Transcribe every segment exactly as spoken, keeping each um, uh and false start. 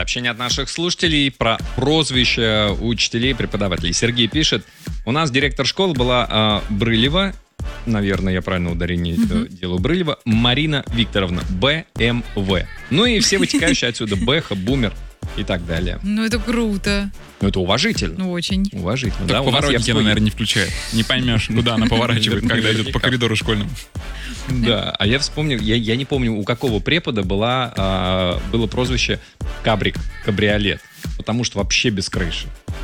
Сообщение от наших слушателей про прозвища учителей и преподавателей. Сергей пишет: у нас директор школы была э, Брылева, наверное, я правильно ударение mm-hmm. делаю, Брылева Марина Викторовна, Бэ Эм Вэ. Ну и все вытекающие отсюда: Бэха, Бумер и так далее. Ну это круто. Ну это уважительно. Ну очень. Уважительно. Так да, поворотники она, наверное, не включает. Не поймешь, куда она поворачивает, когда идет по коридору школьному. Да, а я вспомнил, я, я не помню, у какого препода была, а, было прозвище Кабрик, кабриолет, потому что вообще без крыши.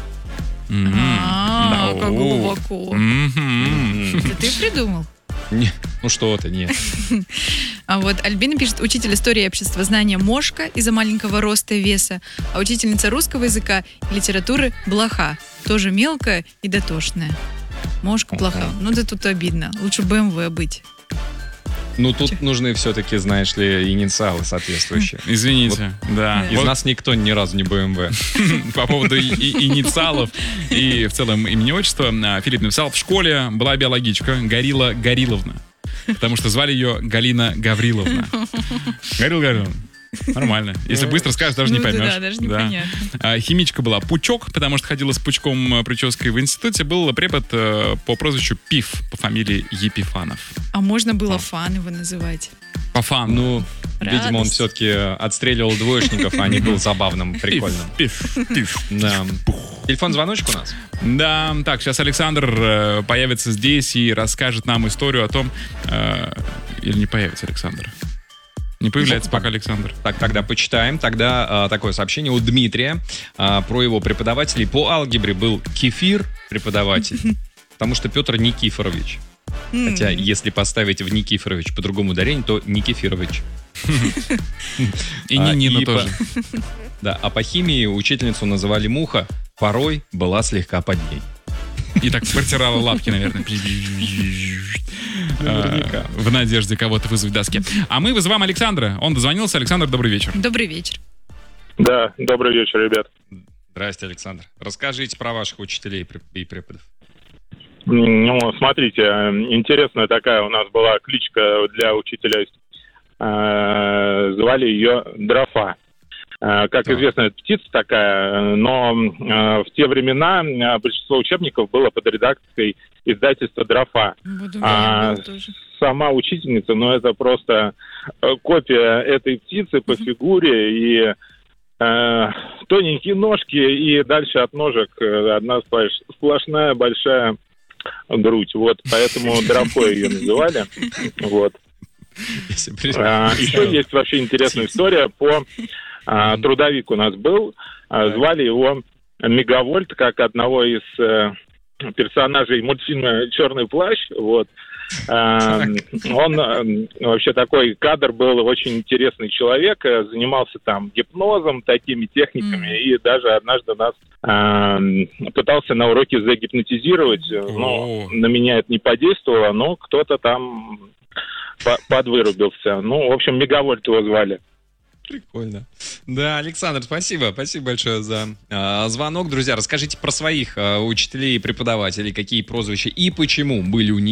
А, как глубоко. Это ты придумал? Не, ну что ты, нет. А вот Альбина пишет: учитель истории и обществознания Мошка из-за маленького роста и веса, а учительница русского языка и литературы Блоха, тоже мелкая и дотошная. Мошка, Блоха. Ну да тут обидно. Лучше Бэ Эм Вэ быть. Ну, тут Че? нужны все-таки, знаешь ли, инициалы соответствующие. Извините, вот. да. Из вот. нас никто ни разу не Бэ Эм Вэ. По поводу инициалов и в целом имени отчества. Филипп написал: в школе была биологичка Горилла Гориловна, потому что звали ее Галина Гавриловна. Горилла Гавриловна. Нормально. Если быстро скажешь, даже ну, не поймешь. Да, даже непонятно. Да. Химичка была Пучок, потому что ходила с пучком прической в институте. Был препод по прозвищу Пиф, по фамилии Епифанов. А можно было Фан его называть? По фану. Ну, радость. Видимо, он все-таки отстреливал двоечников, а не был забавным, прикольным. Пиф, пиф. Да. Телефон звоночек у нас? Да, так, сейчас Александр э, появится здесь и расскажет нам историю о том... Э, или не появится Александр? Не появляется пока Александр. Так, тогда почитаем. Тогда а, такое сообщение у Дмитрия а, про его преподавателей. По алгебре был Кефир преподаватель, потому что Петр Никифорович. Хотя, если поставить в Никифорович по другому ударению, то Никифорович. И Нина тоже. Да, а по химии учительницу называли Муха, порой была слегка под ней. И так протирала лапки, наверное. Наверняка. В надежде кого-то вызвать в доске. А мы вызываем Александра. Он дозвонился. Александр, добрый вечер. Добрый вечер. Да, добрый вечер, ребят. Здрасте, Александр. Расскажите про ваших учителей и преподов. Ну, смотрите, интересная такая у нас была кличка для учителя. Звали ее Дрофа. Как известно, это птица такая, но в те времена большинство учебников было под редакцией издательства «Дрофа». А сама учительница, ну, это просто копия этой птицы по фигуре, и э, тоненькие ножки, и дальше от ножек одна сплошная большая грудь. Вот, поэтому Дрофой ее называли. Вот. А, еще есть вообще интересная история по... А, трудовик у нас был, а, звали его Мегавольт, как одного из э, персонажей мультфильма «Черный плащ». Вот. А, он э, вообще такой кадр был, очень интересный человек, э, занимался там гипнозом, такими техниками, mm. и даже однажды нас э, пытался на уроке загипнотизировать, oh. но на меня это не подействовало, но кто-то там по- подвырубился. Ну, в общем, Мегавольт его звали. Прикольно. Да, Александр, спасибо. Спасибо большое за э, звонок. Друзья, расскажите про своих э, учителей и преподавателей, какие прозвища и почему были у них.